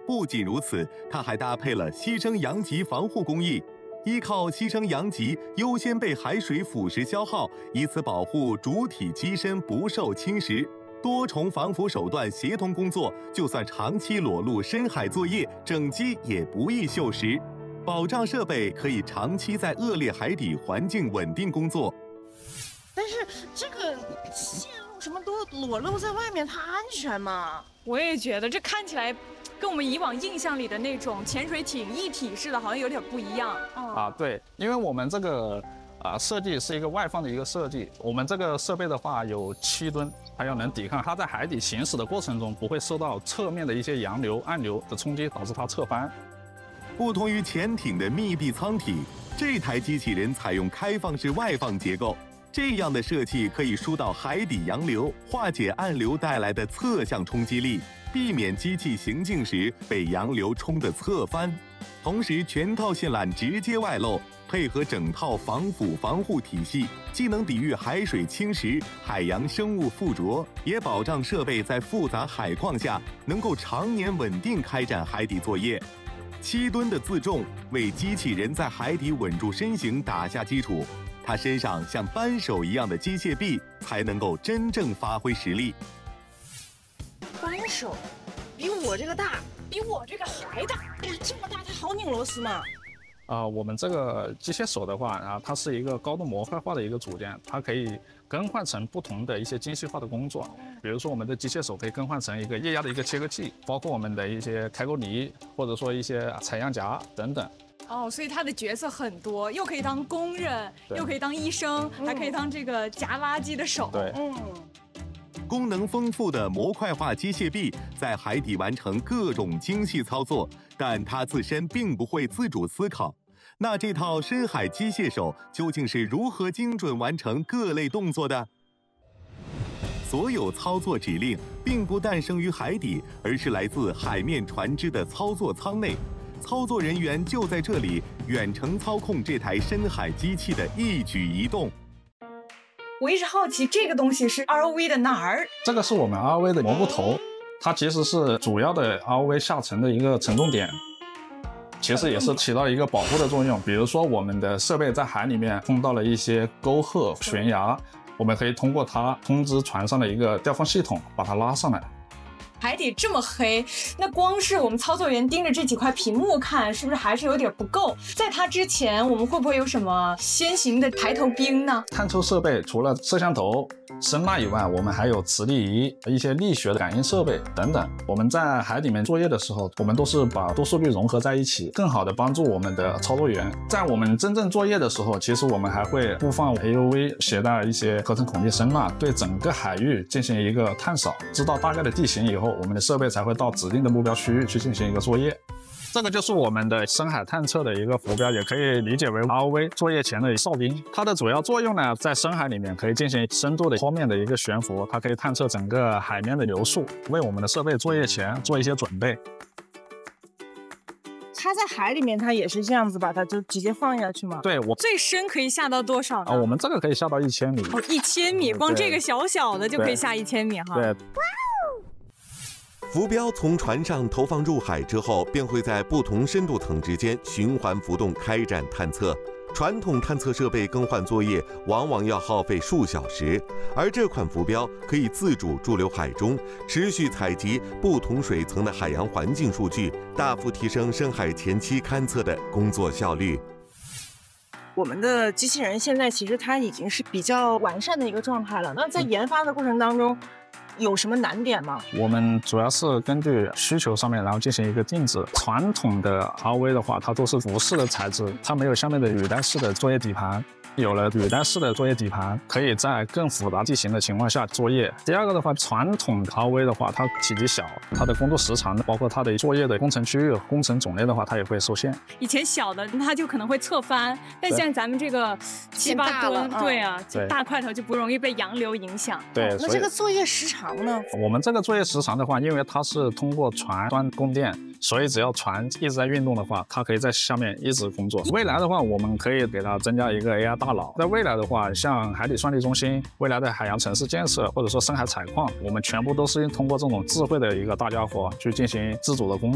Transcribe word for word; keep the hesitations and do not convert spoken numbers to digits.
不仅如此，它还搭配了牺牲阳极防护工艺，依靠牺牲阳极优先被海水腐蚀消耗，以此保护主体机身不受侵蚀。多重防腐手段协同工作，就算长期裸露深海作业，整机也不易锈蚀。保障设备可以长期在恶劣海底环境稳定工作。 但是这个线路什么都裸露在外面，它安全吗？ 我也觉得这看起来跟我们以往印象里的那种潜水艇一体式的好像有点不一样。 哦、 啊，对，因为我们这个啊设计是一个外放的一个设计，我们这个设备的话有七吨，它要能抵抗它在海底行驶的过程中不会受到侧面的一些洋流、暗流的冲击，导致它侧翻。 不同于潜艇的密闭舱体，这台机器人采用开放式外放结构。这样的设计可以疏导海底洋流，化解暗流带来的侧向冲击力，避免机器行进时被洋流冲得侧翻。同时，全套线缆直接外露，配合整套防腐防护体系，既能抵御海水侵蚀、海洋生物附着，也保障设备在复杂海况下能够常年稳定开展海底作业。七吨的自重为机器人在海底稳住身形打下基础。它身上像扳手一样的机械臂，才能够真正发挥实力。 扳手比我这个大，比我这个还大，这么大它好拧螺丝吗？ 啊、呃，我们这个机械手的话啊，它是一个高度模块化的一个组件，它可以更换成不同的一些精细化的工作。比如说，我们的机械手可以更换成一个液压的一个切割器，包括我们的一些开沟泥，或者说一些采样夹等等。 哦，所以他的角色很多，又可以当工人，又可以当医生，还可以当这个夹垃圾的手。 对， 嗯。 功能丰富的模块化机械臂在海底完成各种精细操作，但它自身并不会自主思考。那这套深海机械手究竟是如何精准完成各类动作的？所有操作指令并不诞生于海底，而是来自海面船只的操作舱内。操作人员就在这里远程操控这台深海机器的一举一动。 我一直好奇这个东西是 R O V 的哪儿？ 这个是我们 R O V 的蘑菇头，它其实是主要的 R O V 下沉的一个承重点，其实也是起到一个保护的作用。比如说我们的设备在海里面碰到了一些沟壑、悬崖，我们可以通过它通知船上的一个调放系统，把它拉上来。 海底这么黑，那光是我们操作员盯着这几块屏幕看，是不是还是有点不够？在它之前，我们会不会有什么先行的抬头兵呢？ 探测设备除了摄像头、声呐以外，我们还有磁力仪、一些力学的感应设备等等。我们在海里面作业的时候，我们都是把多数据融合在一起，更好的帮助我们的操作员。在我们真正作业的时候，其实我们还会布放 A U V， 携带一些合成孔径声呐，对整个海域进行一个探扫，知道大概的地形以后，我们的设备才会到指定的目标区域去进行一个作业。这个就是我们的深海探测的一个浮标，也可以理解为 R O V 作业前的哨兵。它的主要作用呢，在深海里面可以进行深度的坡面的一个悬浮，它可以探测整个海面的流速，为我们的设备作业前做一些准备。 它在海里面，它也是这样子把它就直接放下去吗？ 对，我最深可以下到多少呢？ 啊，我们这个可以下到一千米。 哦，一千米，光这个小小的就可以下一千米哈。 对。 浮标从船上投放入海之后，便会在不同深度层之间循环浮动开展探测。传统探测设备更换作业往往要耗费数小时，而这款浮标可以自主驻留海中，持续采集不同水层的海洋环境数据，大幅提升深海前期勘测的工作效率。 我们的机器人现在其实它已经是比较完善的一个状态了。那在研发的过程当中，有什么难点吗？ 我们主要是根据需求上面，然后进行一个定制。传统的 R O V 的话，它都是浮式的材质，它没有下面的履带式的作业底盘。有了履带式的作业底盘，可以在更复杂地形的情况下作业。第二个的话，传统 R O V 的话，它体积小，它的工作时长，包括它的作业的工程区域、工程种类的话，它也会受限。 以前小的它就可能会侧翻，但现在咱们这个七八吨，对啊，就大块头就不容易被洋流影响。 对， 那这个作业时长呢？ 我们这个作业时长的话，因为它是通过船端供电，所以只要船一直在运动的话，它可以在下面一直工作。未来的话，我们可以给它增加一个 A I 大脑。在未来的话，像海底算力中心、未来的海洋城市建设，或者说深海采矿，我们全部都是通过这种智慧的一个大家伙去进行自主的工作。